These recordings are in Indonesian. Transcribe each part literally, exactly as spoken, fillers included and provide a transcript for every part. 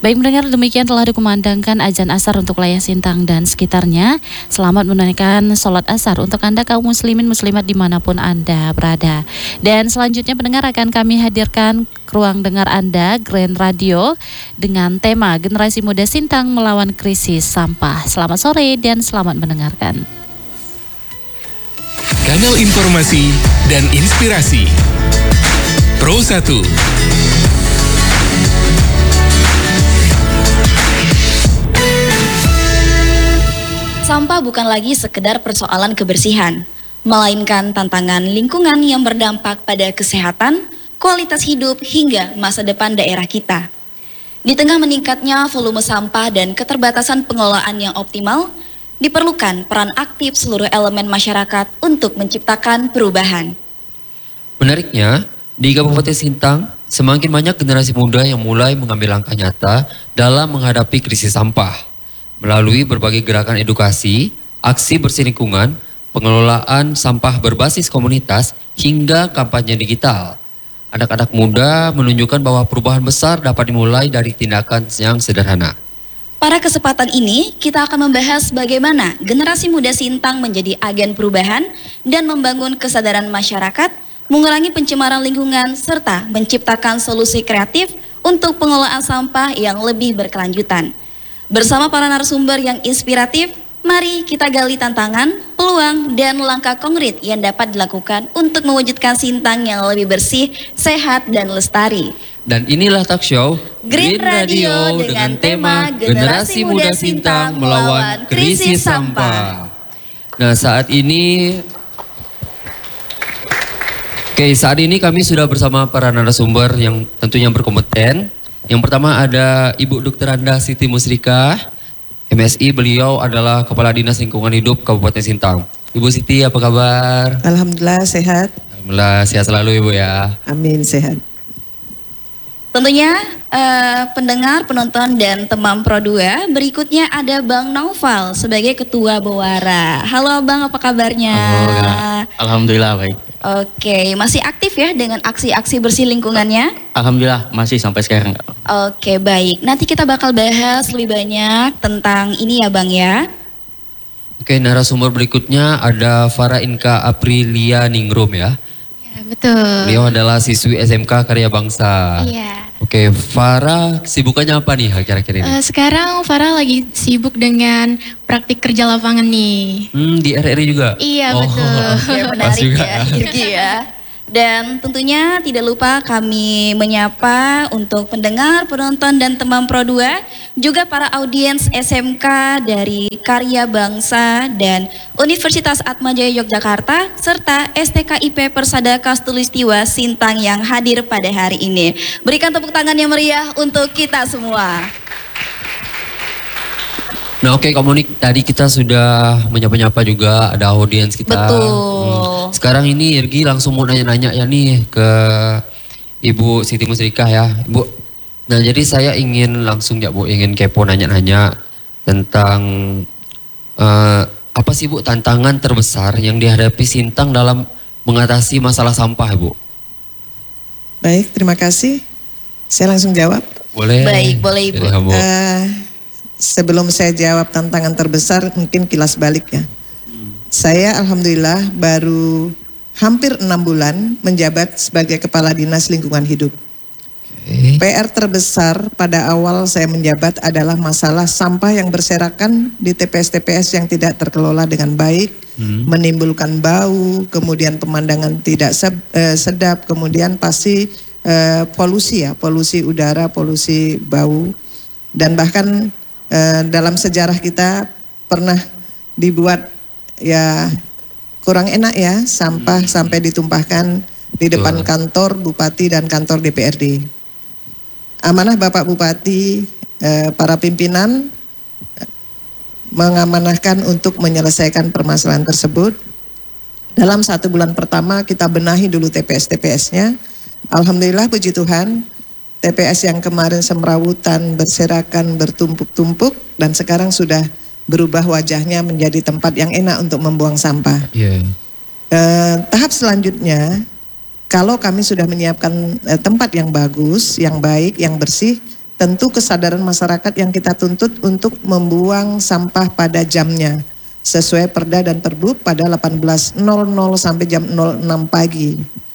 Baik mendengar, demikian telah dikumandangkan azan asar untuk wilayah Sintang dan sekitarnya. Selamat menunaikan sholat asar untuk Anda kaum muslimin muslimat dimanapun Anda berada. Dan selanjutnya pendengar akan kami hadirkan ke ruang dengar Anda Grand Radio dengan tema Generasi Muda Sintang Melawan Krisis Sampah. Selamat sore dan selamat mendengarkan. Kanal informasi dan inspirasi Pro satu. Sampah bukan lagi sekedar persoalan kebersihan, melainkan tantangan lingkungan yang berdampak pada kesehatan, kualitas hidup, hingga masa depan daerah kita. Di tengah meningkatnya volume sampah dan keterbatasan pengelolaan yang optimal, diperlukan peran aktif seluruh elemen masyarakat untuk menciptakan perubahan. Menariknya, di Kabupaten Sintang, semakin banyak generasi muda yang mulai mengambil langkah nyata dalam menghadapi krisis sampah. Melalui berbagai gerakan edukasi, aksi bersih lingkungan, pengelolaan sampah berbasis komunitas, hingga kampanye digital. Anak-anak muda menunjukkan bahwa perubahan besar dapat dimulai dari tindakan yang sederhana. Pada kesempatan ini, kita akan membahas bagaimana generasi muda Sintang menjadi agen perubahan dan membangun kesadaran masyarakat, mengurangi pencemaran lingkungan, serta menciptakan solusi kreatif untuk pengelolaan sampah yang lebih berkelanjutan. Bersama para narasumber yang inspiratif, mari kita gali tantangan, peluang, dan langkah konkret yang dapat dilakukan untuk mewujudkan Sintang yang lebih bersih, sehat, dan lestari. Dan inilah talk show Green Radio dengan tema Generasi Muda Sintang Melawan Krisis Sampah. Nah, saat ini Oke, saat ini kami sudah bersama para narasumber yang tentunya berkompeten. Yang pertama ada Ibu Dokter Anda Siti Musrika, M S I, beliau adalah Kepala Dinas Lingkungan Hidup Kabupaten Sintang. Ibu Siti, apa kabar? Alhamdulillah sehat. Alhamdulillah sehat selalu Ibu ya. Amin, sehat. Tentunya eh, pendengar, penonton, dan teman Pro dua, berikutnya ada Bang Naufal sebagai Ketua Bawara. Halo Bang, apa kabarnya? Halo, Alhamdulillah baik. Oke, masih aktif ya dengan aksi-aksi bersih lingkungannya? Alhamdulillah masih sampai sekarang. Oke, baik. Nanti kita bakal bahas lebih banyak tentang ini ya Bang ya. Oke, narasumber berikutnya ada Farah Inka Aprilia Ningrum ya. Ya, betul. Beliau adalah siswi S M K Karya Bangsa. Iya. Oke, Farah kesibukannya apa nih kira-kira ini? Uh, sekarang Farah lagi sibuk dengan praktik kerja lapangan nih. Hmm, di R R I juga? Iya, oh, betul. Ya, menarik ya, Irgi ya. Dan tentunya tidak lupa kami menyapa untuk pendengar, penonton, dan teman Pro dua, juga para audiens S M K dari Karya Bangsa dan Universitas Atmajaya Yogyakarta, serta S T K I P Persada Kastulistiwa Sintang yang hadir pada hari ini. Berikan tepuk tangan yang meriah untuk kita semua. Nah oke, okay, komunik tadi kita sudah menyapa-nyapa juga, ada audiens kita. Betul. Hmm. Sekarang ini Irgi langsung mau nanya-nanya ya nih ke Ibu Siti Musrika ya, Ibu. Nah jadi saya ingin langsung ya Bu, ingin kepo nanya-nanya tentang uh, apa sih Bu tantangan terbesar yang dihadapi Sintang dalam mengatasi masalah sampah Bu? Baik, terima kasih. Saya langsung jawab. Boleh. Baik, boleh Ibu. Boleh, Bu. Uh, Sebelum saya jawab tantangan terbesar, mungkin kilas balik ya. Hmm. Saya alhamdulillah baru hampir enam bulan menjabat sebagai Kepala Dinas Lingkungan Hidup. Okay. P R terbesar pada awal saya menjabat adalah masalah sampah yang berserakan di T P S-T P S yang tidak terkelola dengan baik, hmm. menimbulkan bau, kemudian pemandangan tidak sedap, kemudian pasti eh, polusi ya, polusi udara, polusi bau, dan bahkan Uh, dalam sejarah kita pernah dibuat ya kurang enak ya, sampah hmm. sampai ditumpahkan di depan Betul. Kantor Bupati dan kantor D P R D. Amanah Bapak Bupati, uh, para pimpinan uh, mengamanahkan untuk menyelesaikan permasalahan tersebut. Dalam satu bulan pertama kita benahi dulu T P S-T P S-nya. Alhamdulillah puji Tuhan, T P S yang kemarin semrawutan, berserakan, bertumpuk-tumpuk, dan sekarang sudah berubah wajahnya menjadi tempat yang enak untuk membuang sampah. Yeah. Eh, tahap selanjutnya, kalau kami sudah menyiapkan eh, tempat yang bagus, yang baik, yang bersih, tentu kesadaran masyarakat yang kita tuntut untuk membuang sampah pada jamnya sesuai Perda dan Perbub pada delapan belas nol nol sampai jam nol enam pagi.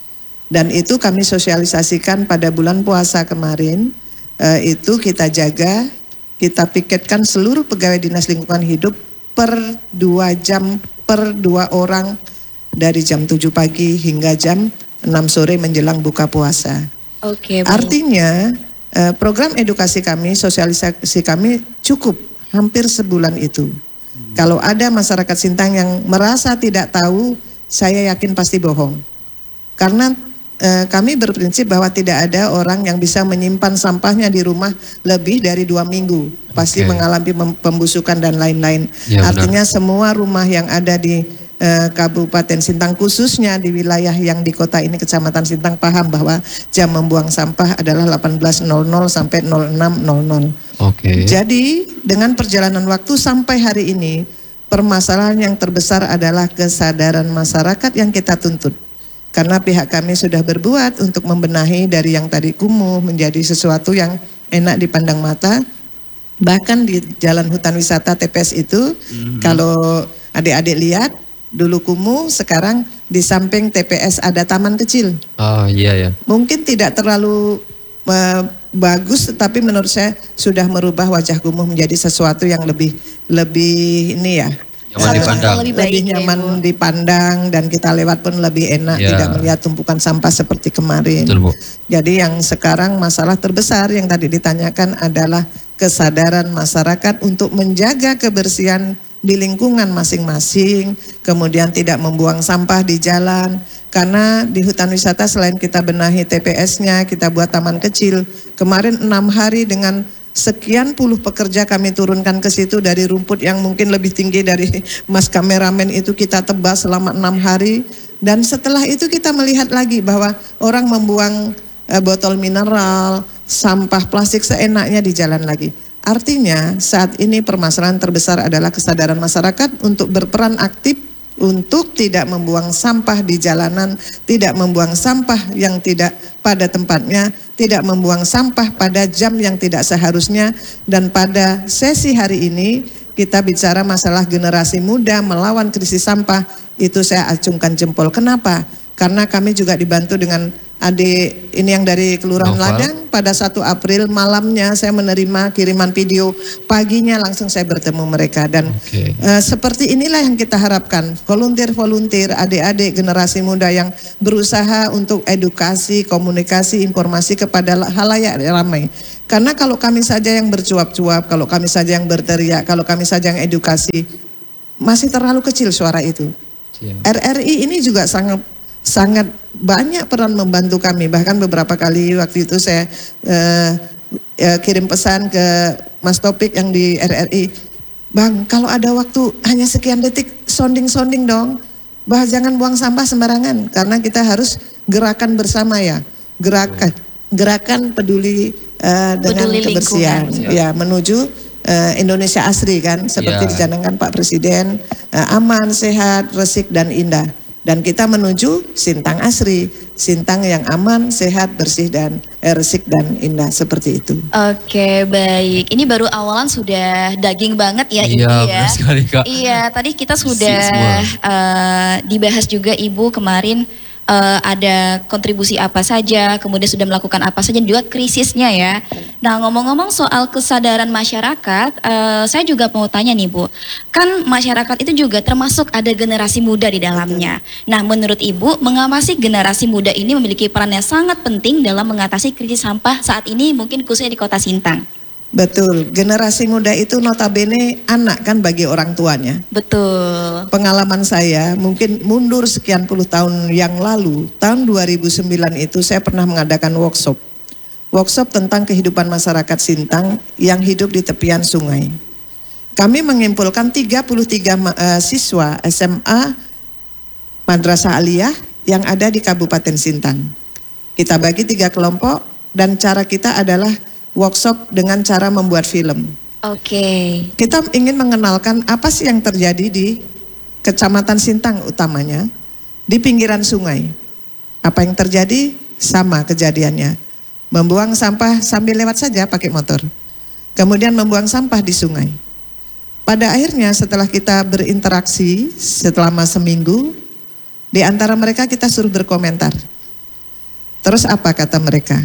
Dan itu kami sosialisasikan pada bulan puasa kemarin, eh, itu kita jaga, kita piketkan seluruh pegawai Dinas Lingkungan Hidup per dua jam, per dua orang dari jam tujuh pagi hingga jam enam sore menjelang buka puasa. Oke. Artinya eh, program edukasi kami, sosialisasi kami cukup hampir sebulan itu. Hmm. Kalau ada masyarakat Sintang yang merasa tidak tahu, saya yakin pasti bohong. Karena eh, kami berprinsip bahwa tidak ada orang yang bisa menyimpan sampahnya di rumah lebih dari dua minggu. Pasti Oke. mengalami pembusukan dan lain-lain. Ya, Artinya semua rumah yang ada di Eh, Kabupaten Sintang khususnya di wilayah yang di kota ini Kecamatan Sintang paham bahwa jam membuang sampah adalah delapan belas nol nol sampai nol enam nol nol. Oke. Jadi dengan perjalanan waktu sampai hari ini permasalahan yang terbesar adalah kesadaran masyarakat yang kita tuntut. Karena pihak kami sudah berbuat untuk membenahi dari yang tadi kumuh menjadi sesuatu yang enak dipandang mata. Bahkan di Jalan Hutan Wisata T P S itu mm-hmm. kalau adik-adik lihat dulu kumuh, sekarang di samping T P S ada taman kecil. Ah iya ya. Mungkin tidak terlalu uh, bagus, tetapi menurut saya sudah merubah wajah kumuh menjadi sesuatu yang lebih lebih ini ya. Nyaman uh, dipandang. Lebih Lebih baik, nyaman ya, Bu. dipandang dan kita lewat pun lebih enak, Ya. tidak melihat tumpukan sampah seperti kemarin. Betul, Bu. Jadi yang sekarang masalah terbesar yang tadi ditanyakan adalah kesadaran masyarakat untuk menjaga kebersihan di lingkungan masing-masing, kemudian tidak membuang sampah di jalan. Karena di hutan wisata selain kita benahi T P S-nya, kita buat taman kecil. Kemarin enam hari dengan sekian puluh pekerja kami turunkan ke situ dari rumput yang mungkin lebih tinggi dari mas kameramen itu kita tebas selama enam hari. Dan setelah itu kita melihat lagi bahwa orang membuang eh, botol mineral, sampah plastik seenaknya di jalan lagi. Artinya saat ini permasalahan terbesar adalah kesadaran masyarakat untuk berperan aktif untuk tidak membuang sampah di jalanan, tidak membuang sampah yang tidak pada tempatnya, tidak membuang sampah pada jam yang tidak seharusnya. Dan pada sesi hari ini kita bicara masalah generasi muda melawan krisis sampah, itu saya acungkan jempol. Kenapa? Karena kami juga dibantu dengan adik ini yang dari Kelurahan Noval. Ladang. Pada satu April malamnya saya menerima kiriman video, paginya langsung saya bertemu mereka. Dan Oke. eh, seperti inilah yang kita harapkan, volunteer-volunteer, adik-adik generasi muda yang berusaha untuk edukasi, komunikasi, informasi kepada halayak ramai. Karena kalau kami saja yang bercuap-cuap, kalau kami saja yang berteriak, kalau kami saja yang edukasi, masih terlalu kecil suara itu. Siap. R R I ini juga sangat sangat banyak peran membantu kami. Bahkan beberapa kali waktu itu saya eh, eh, kirim pesan ke Mas Topik yang di R R I, Bang, kalau ada waktu hanya sekian detik, sounding-sounding dong, bah jangan buang sampah sembarangan, karena kita harus gerakan bersama ya, gerakan gerakan peduli eh, dengan Peduli kebersihan, lingkungan. ya menuju eh, Indonesia asri kan, seperti Ya. dicanangkan Pak Presiden, eh, aman, sehat, resik dan indah. Dan kita menuju Sintang asri, Sintang yang aman, sehat, bersih dan eh, resik dan indah, seperti itu. Oke, baik. Ini baru awalan sudah daging banget ya, Ibu Iya, ya. benar sekali, Kak. Iya, tadi kita Isi sudah semua. eh, dibahas juga Ibu kemarin eh, ada kontribusi apa saja, kemudian sudah melakukan apa saja, juga krisisnya ya. Nah, ngomong-ngomong soal kesadaran masyarakat, eh, saya juga mau tanya nih Bu, kan masyarakat itu juga termasuk ada generasi muda di dalamnya. Nah, menurut Ibu, mengapa sih generasi muda ini memiliki peran yang sangat penting dalam mengatasi krisis sampah saat ini, mungkin khususnya di Kota Sintang? Betul, generasi muda itu notabene anak kan bagi orang tuanya. Betul. Pengalaman saya mungkin mundur sekian puluh tahun yang lalu, tahun dua ribu sembilan itu saya pernah mengadakan workshop. Workshop tentang kehidupan masyarakat Sintang yang hidup di tepian sungai. Kami mengimpulkan tiga puluh tiga uh, siswa S M A Madrasah Aliyah yang ada di Kabupaten Sintang. Kita bagi tiga kelompok dan cara kita adalah workshop dengan cara membuat film. Oke. Kita ingin mengenalkan apa sih yang terjadi di Kecamatan Sintang utamanya, di pinggiran sungai. Apa yang terjadi? Sama kejadiannya. Membuang sampah sambil lewat saja pakai motor. Kemudian membuang sampah di sungai. Pada akhirnya setelah kita berinteraksi selama seminggu, di antara mereka kita suruh berkomentar. Terus apa kata mereka?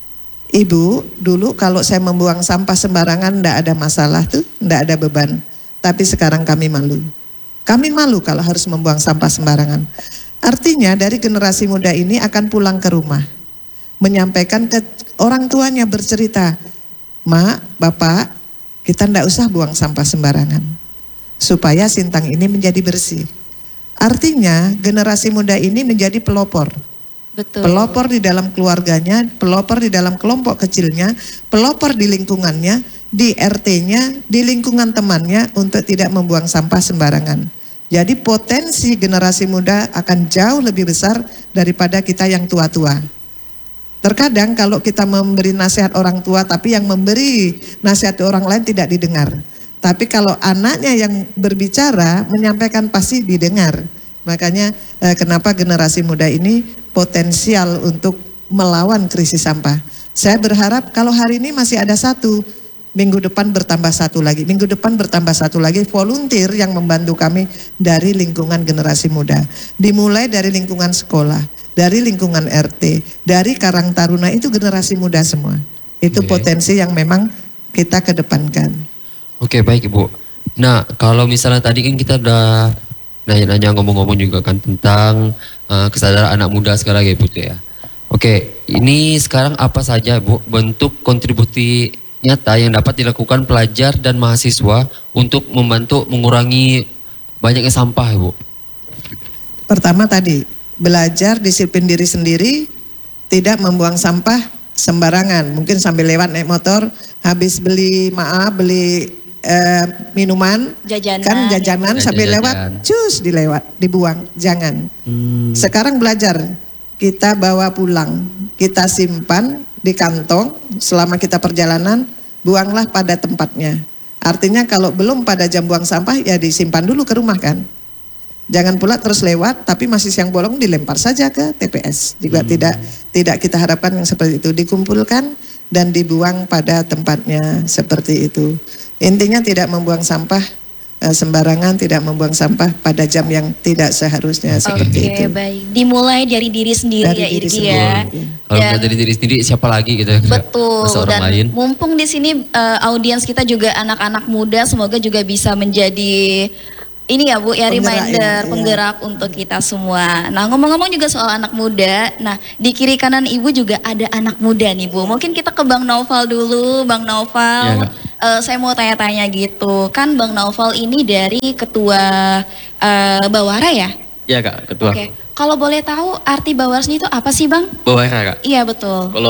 Ibu, dulu kalau saya membuang sampah sembarangan ndak ada masalah tuh, ndak ada beban. Tapi sekarang kami malu. Kami malu kalau harus membuang sampah sembarangan. Artinya dari generasi muda ini akan pulang ke rumah, menyampaikan ke orang tuanya, bercerita, Mak, Bapak, kita ndak usah buang sampah sembarangan, supaya Sintang ini menjadi bersih. Artinya generasi muda ini menjadi pelopor. Betul. Pelopor di dalam keluarganya, pelopor di dalam kelompok kecilnya, pelopor di lingkungannya, di R T-nya, di lingkungan temannya untuk tidak membuang sampah sembarangan. Jadi potensi generasi muda akan jauh lebih besar daripada kita yang tua-tua. Terkadang kalau kita memberi nasihat orang tua tapi yang memberi nasihat orang lain tidak didengar. Tapi kalau anaknya yang berbicara menyampaikan pasti didengar. Makanya eh, kenapa generasi muda ini potensial untuk melawan krisis sampah. Saya berharap kalau hari ini masih ada satu, minggu depan bertambah satu lagi, minggu depan bertambah satu lagi volunteer yang membantu kami dari lingkungan generasi muda. Dimulai dari lingkungan sekolah, dari lingkungan R T, dari Karang Taruna, itu generasi muda semua. Itu Oke. potensi yang memang kita kedepankan. Oke, baik Ibu. Nah, kalau misalnya tadi kan kita udah nanya-nanya, ngomong-ngomong juga kan tentang uh, kesadaran anak muda sekarang ya Ibu ya. Oke, ini sekarang apa saja Bu bentuk kontribusi nyata yang dapat dilakukan pelajar dan mahasiswa untuk membantu mengurangi banyaknya sampah Ibu? Pertama tadi, belajar disiplin diri sendiri, tidak membuang sampah sembarangan. Mungkin sambil lewat naik motor, habis beli maaf, beli eh, minuman, Jajanan. kan jajanan Ya. sambil Jajan. lewat, cus dilewat, dibuang, jangan. Hmm. Sekarang belajar, kita bawa pulang, kita simpan di kantong selama kita perjalanan, buanglah pada tempatnya. Artinya kalau belum pada jam buang sampah ya disimpan dulu ke rumah kan. Jangan pula terus lewat tapi masih siang bolong dilempar saja ke T P S. Juga Hmm. tidak tidak kita harapkan yang seperti itu, dikumpulkan dan dibuang pada tempatnya seperti itu. Intinya tidak membuang sampah eh, sembarangan, tidak membuang sampah pada jam yang tidak seharusnya seperti Oke, itu. baik. Dimulai dari diri sendiri Dari ya diri Irgi sendiri, ya. iya. Kalau Dan- nggak dari diri sendiri siapa lagi gitu? Betul. Masa orang Dan lain. mumpung di sini eh, audiens kita juga anak-anak muda, semoga juga bisa menjadi ini ya Bu, ya Penggerak reminder, ya, iya. penggerak untuk kita semua. Nah ngomong-ngomong juga soal anak muda, nah di kiri kanan Ibu juga ada anak muda nih Bu. Mungkin kita ke Bang Naufal dulu, Bang Naufal. Iya, Kak. Eh, saya mau tanya-tanya gitu, kan Bang Naufal ini dari Ketua eh, Bawara ya? Iya Kak, ketua. Oke, kalau boleh tahu arti Bawarsnya itu apa sih Bang? Bawara Kak. Iya betul. Kalau